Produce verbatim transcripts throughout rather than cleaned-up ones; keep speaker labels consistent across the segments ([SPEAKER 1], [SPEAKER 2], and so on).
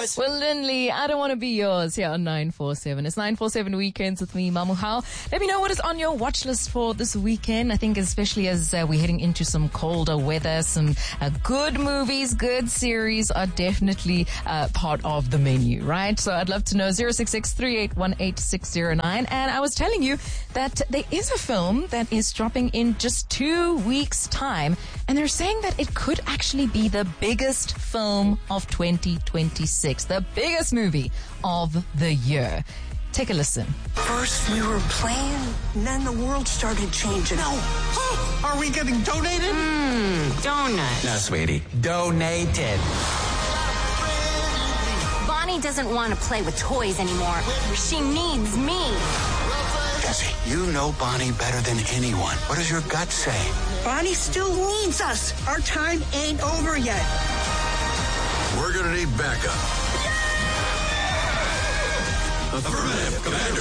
[SPEAKER 1] yours.
[SPEAKER 2] Well, Lindley, I don't want to be yours here on nine four seven. It's nine four seven Weekends with me, Mamu Hao. Let me know what is on your watch list for this weekend. I think especially as uh, we're heading into some colder weather, some uh, good movies, good series are definitely uh, part of the menu, right? So I'd love to know zero six six, three eight one, eight six zero nine. And I was telling you that there is a film that is dropping in just two weeks' time. And they're saying that it could actually be the biggest film of twenty twenty-six, the biggest movie of the year. Take a listen.
[SPEAKER 3] First we were playing, and then the world started changing.
[SPEAKER 1] No. Oh, are we getting donated?
[SPEAKER 4] Mmm, donut.
[SPEAKER 1] No, sweetie. Donated.
[SPEAKER 4] Bonnie doesn't want to play with toys anymore. She needs me.
[SPEAKER 1] Jesse, you know Bonnie better than anyone. What does your gut say?
[SPEAKER 3] Bonnie still needs us. Our time ain't over yet.
[SPEAKER 5] We're gonna need backup. Affirmative, Commander.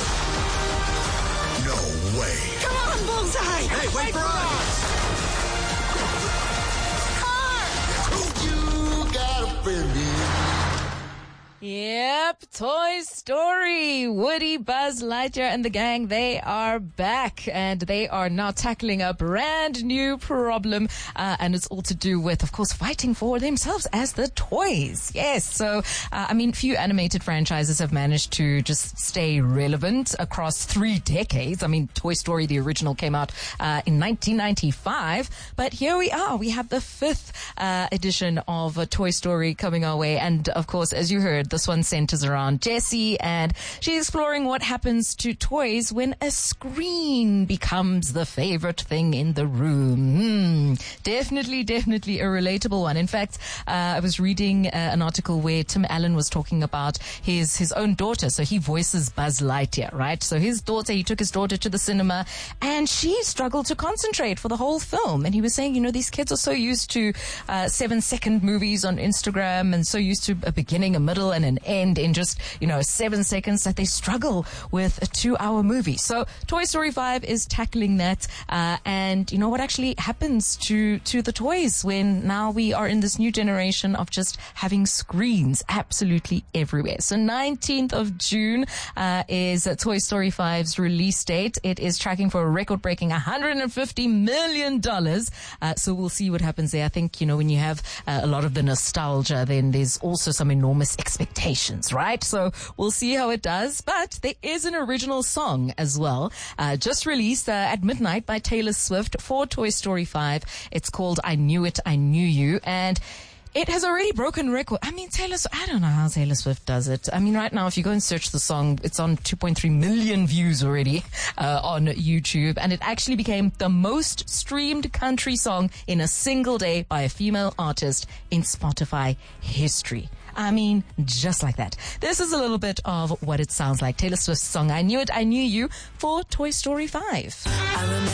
[SPEAKER 5] No way.
[SPEAKER 3] Come on, Bullseye.
[SPEAKER 5] Hey, wait for us. You got a friend.
[SPEAKER 2] Yep, Toy Story. Woody, Buzz Lightyear, and the gang, they are back, and they are now tackling a brand new problem, uh, and it's all to do with, of course, fighting for themselves as the toys. Yes, so, uh, I mean, few animated franchises have managed to just stay relevant across three decades. I mean, Toy Story, the original, came out uh, in nineteen ninety-five, but here we are. We have the fifth uh, edition of uh, Toy Story coming our way, and, of course, as you heard, this one centers around Jessie, and she's exploring what happens to toys when a screen becomes the favorite thing in the room. Hmm. Definitely, definitely a relatable one. In fact, uh, I was reading uh, an article where Tim Allen was talking about his his own daughter. So he voices Buzz Lightyear, right? So his daughter, he took his daughter to the cinema, and she struggled to concentrate for the whole film. And he was saying, you know, these kids are so used to uh, seven-second movies on Instagram, and so used to a beginning, a middle, and an end in just, you know, seven seconds that they struggle with a two-hour movie. So Toy Story five is tackling that, uh, and you know what actually happens to, to the toys when now we are in this new generation of just having screens absolutely everywhere. So nineteenth of June uh, is Toy Story five's release date. It is tracking for a record-breaking one hundred fifty million dollars. Uh, so we'll see what happens there. I think, you know, when you have uh, a lot of the nostalgia, then there's also some enormous expectations, right? So we'll see how it does. But there is an original song as well, uh, just released uh, at midnight by Taylor Swift for Toy Story five. It's called I Knew It, I Knew You. And it has already broken record. I mean, Taylor, I don't know how Taylor Swift does it. I mean, right now, if you go and search the song, it's on two point three million views already uh, on YouTube. And it actually became the most streamed country song in a single day by a female artist in Spotify history. I mean, just like that. This is a little bit of what it sounds like. Taylor Swift's song, I Knew It, I Knew You, for Toy Story five.
[SPEAKER 6] I remember